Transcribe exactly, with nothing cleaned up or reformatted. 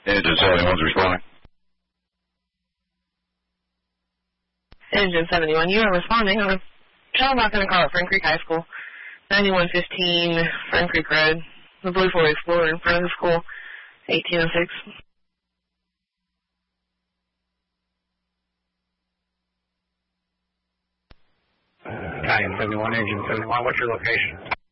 Engine seventy-one's responding. Engine seventy-one, you are responding on a child walk in a car at Fern Creek High School, ninety-one fifteen Fern Creek Road, the Blue Ford Explorer in front of the school, eighteen oh six. Italian seventy-one, Engine seventy-one, what's your location?